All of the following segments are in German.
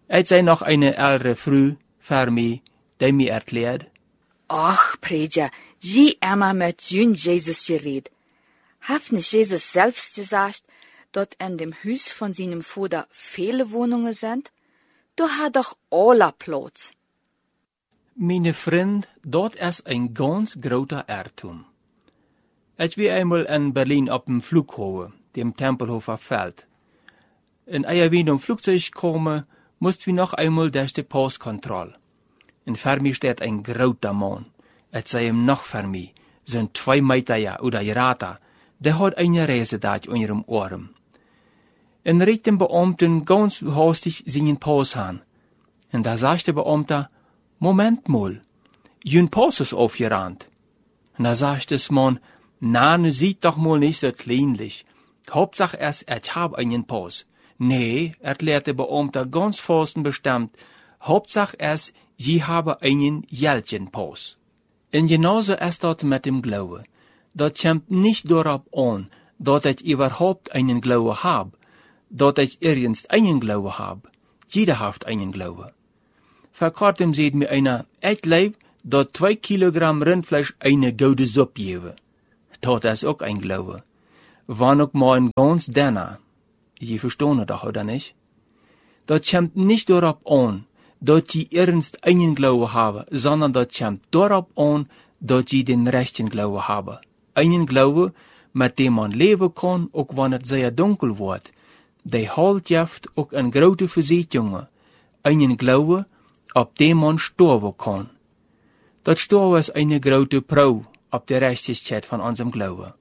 Het zei nog eine ältere Frau für mich, die mir erklärt, Ach, Predja, je immer mit jün Jesus geredet. Hat nicht Jesus selbst gesagt, dort in dem Haus von seinem Vater viele Wohnungen sind? Du hat doch aller Platz. meine Freund, dort ist ein ganz großer Irrtum. Als wir einmal in Berlin auf dem Flughafen, dem Tempelhofer Feld, in ehe wir im Flugzeug kommen, mussten wir noch einmal durch die Passkontrolle. Und vor mir steht ein großer Mann. Es sei ihm noch vor mir, sind 2 Meter ja, oder Rata, der hat eine Reisedat unter ihrem Arm. Und reicht dem Beamten ganz hastig seinen Pass an. Und da sagt der Beamte, Moment mal, jün Pass ist aufgerannt. Und da sagt das Mann, na, nu sieht doch mal nicht so kleinlich. Hauptsache erst, ich hab einen Pass. Nee, erklärt der Beamte ganz fest und bestimmt, Hauptsache erst, sie haben einen Jeltchen-Pass. Und genauso ist das mit dem Glauben. Das kommt nicht darauf an, dass ich überhaupt einen Glauben hab, dass ich irgend einen Glauben hab. Jeder hat einen Glauben. Vor kurzem sieht mir einer, ich leib, dass 2 Kilogramm Rindfleisch eine gute Suppe geben. Das ist auch ein Glaube. Wann auch mal ein ganz dünner. Sie verstehen doch, oder nicht? Das kommt nicht darauf an, dass sie ernst einen Glaube haben, sondern das kommt darauf an, dass sie den rechten Glaube haben. Einen Glaube, mit dem man leben kann, auch wenn es sehr dunkel wird. Der halt jaft auch eine große Versicherung. Einen Glaube, auf dem man sterben kann. Das Sterben ist eine große Probe auf die Rechtigkeit von unserem Glauben.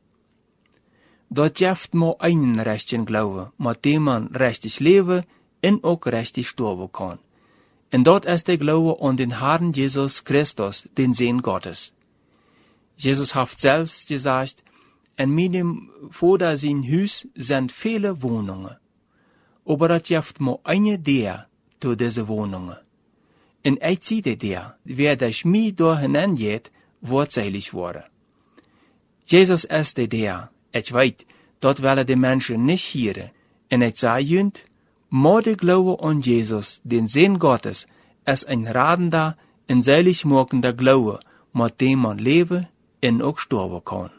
Dort jaft nur einen rechten Glauben, mit dem man richtig leben und auch richtig sterben kann. Und dort ist der Glaube an den Herrn Jesus Christus, den Sohn Gottes. Jesus hat selbst gesagt, in meinem Vater sein Haus sind viele Wohnungen. Aber das jaft nur eine der zu diese Wohnungen. Und ich sehe der, wer durch mich da hineingeht, wird selig worden. Jesus ist der, ich weiß, dort wollen die Menschen nicht hören. Und ich sage ihnen, der Glaube an Jesus, den Sohn Gottes, ist ein radender und selig machender Glaube, mit dem man leben und auch sterben kann.